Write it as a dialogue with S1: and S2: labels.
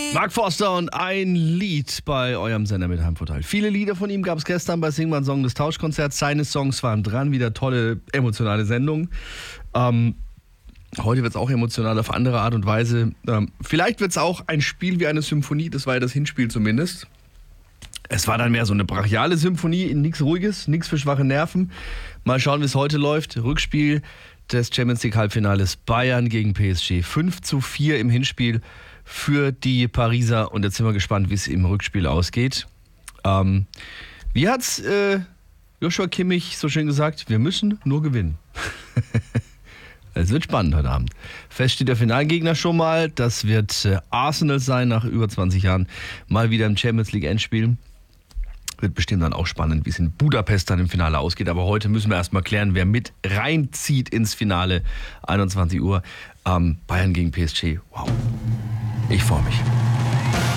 S1: Mark Forster und ein Lied bei eurem Sender mit Heimvorteil. Viele Lieder von ihm gab es gestern bei Sing mein Song des Tauschkonzerts. Seine Songs waren dran, wieder tolle, emotionale Sendung. Heute wird es auch emotional auf andere Art und Weise. Vielleicht wird es auch ein Spiel wie eine Symphonie, das war ja das Hinspiel zumindest. Es war dann mehr so eine brachiale Symphonie, nichts Ruhiges, nichts für schwache Nerven. Mal schauen, wie es heute läuft. Rückspiel des Champions League Halbfinales Bayern gegen PSG. 5:4 im Hinspiel für die Pariser. Und jetzt sind wir gespannt, wie es im Rückspiel ausgeht. Wie hat's Joshua Kimmich so schön gesagt? Wir müssen nur gewinnen. Es wird spannend heute Abend. Fest steht der Finalgegner schon mal. Das wird Arsenal sein, nach über 20 Jahren mal wieder im Champions League Endspiel. Wird bestimmt dann auch spannend, wie es in Budapest dann im Finale ausgeht. Aber heute müssen wir erstmal klären, wer mit reinzieht ins Finale. 21 Uhr. Bayern gegen PSG. Wow. Ich freue mich.